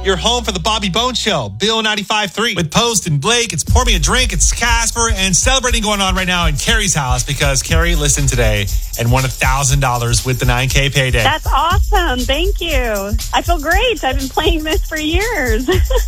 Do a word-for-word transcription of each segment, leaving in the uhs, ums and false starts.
your home for the Bobby Bones Show, Bill ninety-five point three. With Post and Blake, it's Pour Me a Drink, it's Casper, and celebrating going on right now in Carrie's house because Carrie listened today and won one thousand dollars with the nine K payday. That's awesome. Thank you. I feel great. I've been playing this for years.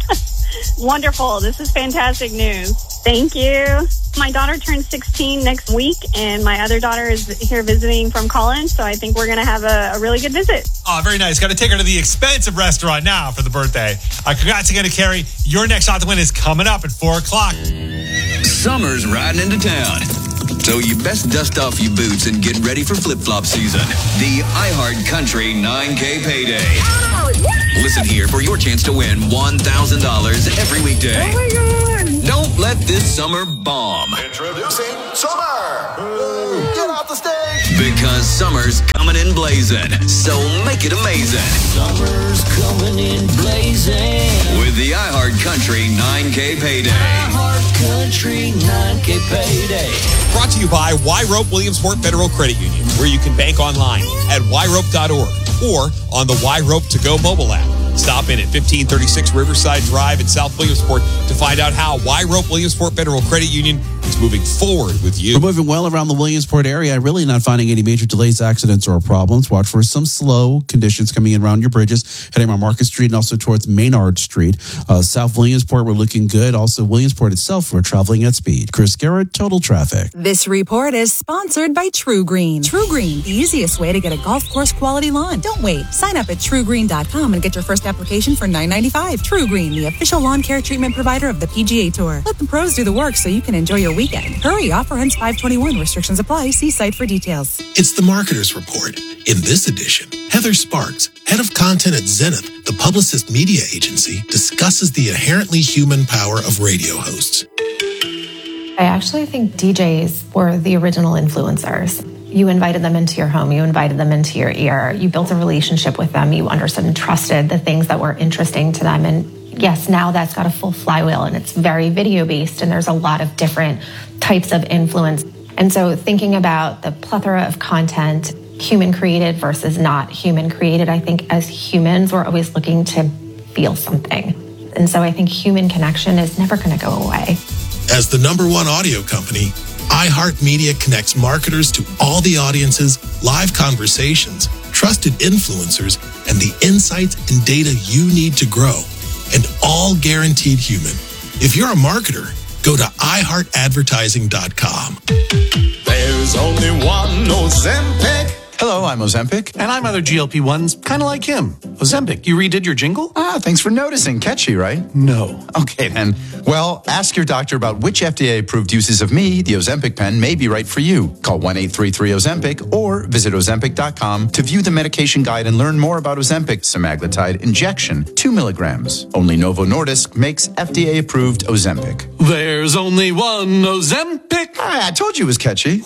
Wonderful. This is fantastic news. Thank you. My daughter turns sixteen next week, and my other daughter is here visiting from college, so I think we're going to have a, a really good visit. Oh, very nice. Got to take her to the expensive restaurant now for the birthday. Uh, congrats again to Carrie. Your next shot to win is coming up at four o'clock. Summer's riding into town, so you best dust off your boots and get ready for flip-flop season. The iHeart Country nine K Payday. Oh, yes! Listen here for your chance to win one thousand dollars every weekday. Oh, my God. Don't let this summer bomb. Introducing Summer. Get off the stage. Because summer's coming in blazing, so make it amazing. Summer's coming in blazing. With the iHeart Country nine K Payday. iHeart Country nine K Payday. Brought to you by Y Rope Williamsport Federal Credit Union, where you can bank online at y rope dot org or on the Y Rope to Go mobile app. Stop in at fifteen thirty-six Riverside Drive in South Williamsport to find out how Y Rope Williamsport Federal Credit Union is moving forward with you. We're moving well around the Williamsport area. Really not finding any major delays, accidents, or problems. Watch for some slow conditions coming in around your bridges, heading around Market Street and also towards Maynard Street. Uh, South Williamsport, we're looking good. Also, Williamsport itself, we're traveling at speed. Chris Garrett, Total Traffic. This report is sponsored by True Green. True Green, the easiest way to get a golf course quality lawn. Don't wait. Sign up at true green dot com and get your first application for nine ninety-five. True Green, the official lawn care treatment provider of the P G A Tour. Let the pros do the work so you can enjoy your weekend. Hurry, offer ends five twenty-one. Restrictions apply. See site for details. It's the Marketer's Report. In this edition, Heather Sparks, head of content at Zenith, the Publicist media agency, discusses the inherently human power of radio hosts. I actually think D Js were the original influencers. You invited them into your home. You invited them into your ear. You built a relationship with them. You understood and trusted the things that were interesting to them. And yes, now that's got a full flywheel and it's very video based and there's a lot of different types of influence. And so thinking about the plethora of content, human created versus not human created, I think as humans, we're always looking to feel something. And so I think human connection is never going to go away. As the number one audio company, iHeartMedia connects marketers to all the audiences, live conversations, trusted influencers, and the insights and data you need to grow, and all guaranteed human. If you're a marketer, go to i heart advertising dot com. There's only one Ozempic. Hello, I'm Ozempic. And I'm other G L P ones, kind of like him. Ozempic, you redid your jingle? Ah, thanks for noticing. Catchy, right? No. Okay, then. Well, ask your doctor about which F D A-approved uses of me, the Ozempic pen, may be right for you. Call one eight three three Ozempic or visit ozempic dot com to view the medication guide and learn more about Ozempic semaglutide injection, two milligrams. Only Novo Nordisk makes F D A-approved Ozempic. There's only one Ozempic. Ah, I told you it was catchy.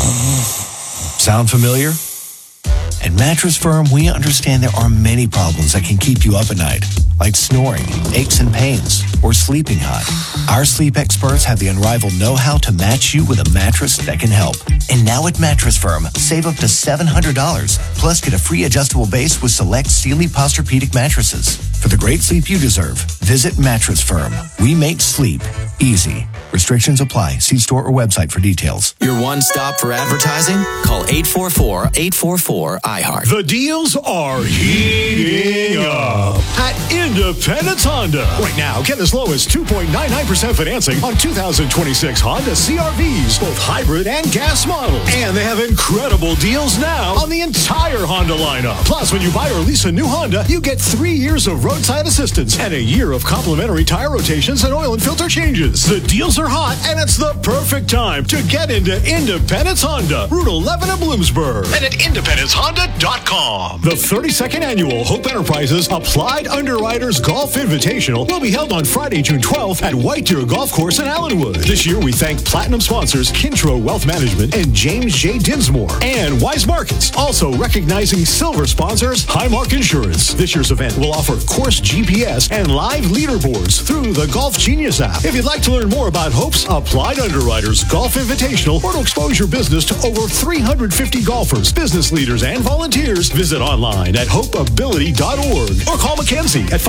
Sound familiar? At Mattress Firm, we understand there are many problems that can keep you up at night, like snoring, aches and pains, or sleeping hot. Our sleep experts have the unrivaled know-how to match you with a mattress that can help. And now at Mattress Firm, save up to seven hundred dollars, plus get a free adjustable base with select Sealy Posturepedic mattresses. For the great sleep you deserve, visit Mattress Firm. We make sleep easy. Restrictions apply. See store or website for details. Your one stop for advertising? Call eight four four, eight four four, I heart. The deals are heating up at Independence Honda. Right now, get as low as two point nine nine percent financing on two thousand twenty-six Honda C R Vs, both hybrid and gas models. And they have incredible deals now on the entire Honda lineup. Plus, when you buy or lease a new Honda, you get three years of roadside assistance and a year of complimentary tire rotations and oil and filter changes. The deals are hot, and it's the perfect time to get into Independence Honda, Route eleven in Bloomsburg, and at independence honda dot com. The thirty-second annual Hope Enterprises Applied Underwriters Golf Invitational will be held on Friday, June twelfth at White Deer Golf Course in Allenwood. This year, we thank platinum sponsors Kintro Wealth Management and James J. Dinsmore, and Wise Markets. Also recognizing silver sponsors Highmark Insurance. This year's event will offer course G P S and live leaderboards through the Golf Genius app. If you'd like to learn more about Hope's Applied Underwriters Golf Invitational or to expose your business to over three hundred fifty golfers, business leaders, and volunteers, visit online at hope ability dot org or call Mackenzie at five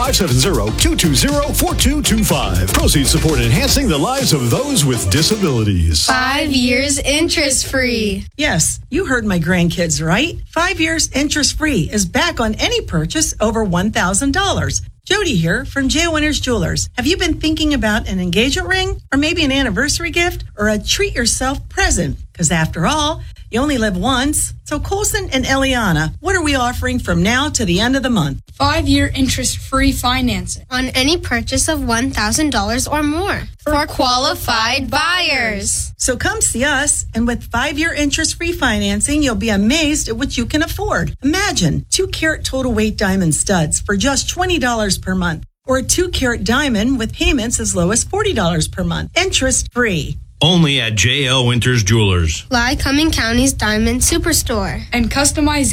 five seven zero, two two zero, four two two five. Proceeds support enhancing the lives of those with disabilities. Five years interest-free. Yes, you heard my grandkids right. Five years interest-free is back on any purchase over one thousand dollars. Jody here from J. Winters Jewelers. Have you been thinking about an engagement ring or maybe an anniversary gift or a treat yourself present? Because after all, you only live once. So Colson and Eliana, what are we offering from now to the end of the month? Five-year interest-free financing. On any purchase of one thousand dollars or more. For qualified buyers. So come see us, and with five-year interest-free financing, you'll be amazed at what you can afford. Imagine two-carat total weight diamond studs for just twenty dollars per month, or a two-carat diamond with payments as low as forty dollars per month, interest-free. Only at J L Winters Jewelers. Lycoming County's Diamond Superstore. And customize